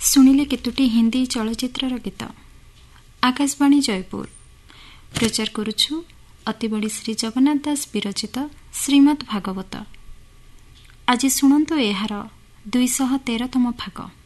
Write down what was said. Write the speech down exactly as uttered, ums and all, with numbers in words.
ଶୁଣିଲେ କେତୋଟି ହିନ୍ଦୀ ଚଳଚ୍ଚିତ୍ରର ଗୀତ। ଆକାଶବାଣୀ ଜୟପୁର ପ୍ରଚାର କରୁଛୁ ଅତିବଡ଼ି ଶ୍ରୀ ଜଗନ୍ନାଥ ଦାସ ବିରଚିତ ଶ୍ରୀମଦ୍ ଭାଗବତ। ଆଜି ଶୁଣନ୍ତୁ ଏହାର ଦୁଇଶହ ତେରତମ ଭାଗ।